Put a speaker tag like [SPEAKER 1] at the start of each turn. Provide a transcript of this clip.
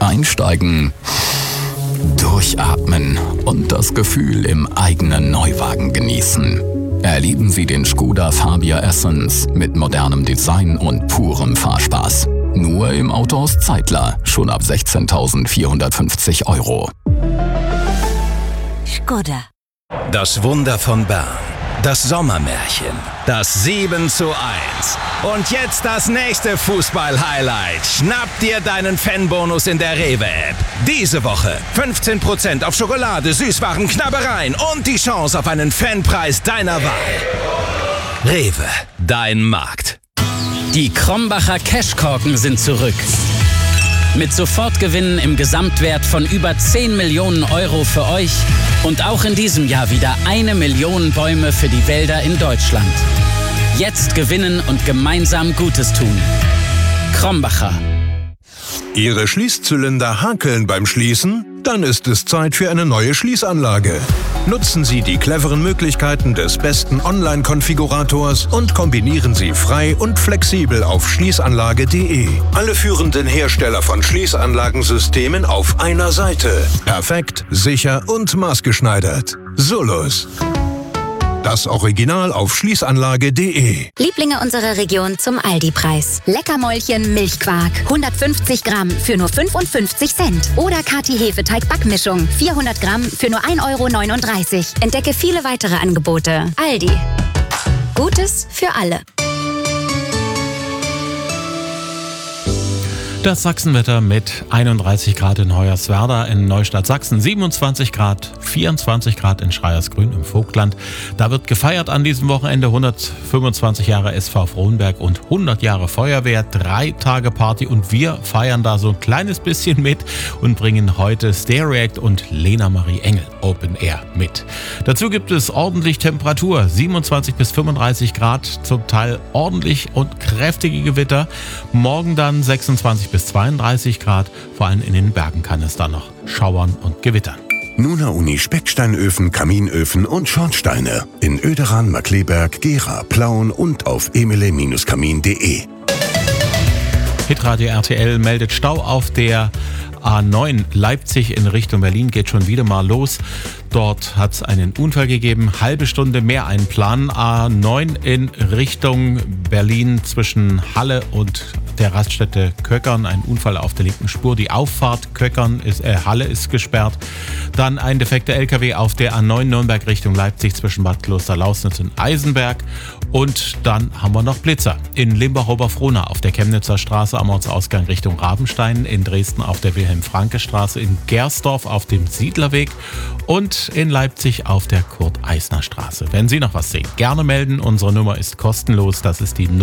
[SPEAKER 1] Einsteigen, durchatmen und das Gefühl im eigenen Neuwagen genießen. Erleben Sie den Škoda Fabia Essence mit modernem Design und purem Fahrspaß. Nur im Autohaus Zeitler, schon ab 16.450 €.
[SPEAKER 2] Škoda.
[SPEAKER 3] Das Wunder von Bern. Das Sommermärchen. Das 7:1. Und jetzt das nächste Fußball-Highlight. Schnapp dir deinen Fanbonus in der Rewe-App. Diese Woche 15% auf Schokolade, Süßwaren, Knabbereien und die Chance auf einen Fanpreis deiner Wahl. Rewe, dein Markt.
[SPEAKER 4] Die Krombacher Cashkorken sind zurück. Mit Sofortgewinnen im Gesamtwert von über 10 Millionen € für euch und auch in diesem Jahr wieder 1 Million Bäume für die Wälder in Deutschland. Jetzt gewinnen und gemeinsam Gutes tun. Krombacher.
[SPEAKER 5] Ihre Schließzylinder hakeln beim Schließen? Dann ist es Zeit für eine neue Schließanlage. Nutzen Sie die cleveren Möglichkeiten des besten Online-Konfigurators und kombinieren Sie frei und flexibel auf schließanlage.de. Alle führenden Hersteller von Schließanlagensystemen auf einer Seite. Perfekt, sicher und maßgeschneidert. Solus. Das Original auf schließanlage.de.
[SPEAKER 2] Lieblinge unserer Region zum Aldi-Preis. Leckermäulchen Milchquark. 150 Gramm für nur 55 Cent. Oder Kati Hefeteig-Backmischung. 400 Gramm für nur 1,39 €. Entdecke viele weitere Angebote. Aldi. Gutes für alle.
[SPEAKER 6] Das Sachsenwetter mit 31 Grad in Hoyerswerda, in Neustadt Sachsen, 27 Grad, 24 Grad in Schreiersgrün im Vogtland. Da wird gefeiert an diesem Wochenende 125 Jahre SV Frohnberg und 100 Jahre Feuerwehr, 3 Tage Party und wir feiern da so ein kleines bisschen mit und bringen heute Stereact und Lena Marie Engel Open Air mit. Dazu gibt es ordentlich Temperatur, 27 bis 35 Grad, zum Teil ordentlich und kräftige Gewitter. Morgen dann 26 bis 32 Grad, vor allem in den Bergen kann es dann noch schauern und gewittern.
[SPEAKER 7] Nuna Uni Specksteinöfen, Kaminöfen und Schornsteine in Oederan, Markleberg, Gera, Plauen und auf emile-kamin.de.
[SPEAKER 6] Hitradio RTL meldet Stau auf der A9 Leipzig in Richtung Berlin, geht schon wieder mal los. Dort hat es einen Unfall gegeben, halbe Stunde mehr einplanen. A9 in Richtung Berlin zwischen Halle und der Raststätte Köckern, ein Unfall auf der linken Spur. Die Auffahrt Halle ist gesperrt. Dann ein defekter LKW auf der A9 Nürnberg Richtung Leipzig zwischen Bad Klosterlausnitz und Eisenberg. Und dann haben wir noch Blitzer in Limbach-Oberfrohna auf der Chemnitzer Straße am Ortsausgang Richtung Rabenstein, in Dresden auf der Wilhelm-Franke-Straße, in Gersdorf auf dem Siedlerweg und in Leipzig auf der Kurt-Eisner-Straße. Wenn Sie noch was sehen, gerne melden. Unsere Nummer ist kostenlos. Das ist die